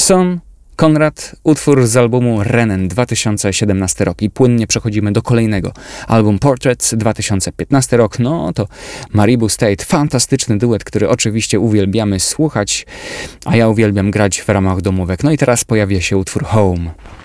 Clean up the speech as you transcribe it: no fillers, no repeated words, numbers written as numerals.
Son Konrad, utwór z albumu Rennen 2017 rok i płynnie przechodzimy do kolejnego. Album Portraits 2015 rok, no to Maribu State, fantastyczny duet, który oczywiście uwielbiamy słuchać, a ja uwielbiam grać w ramach domówek. No i teraz pojawia się utwór Home.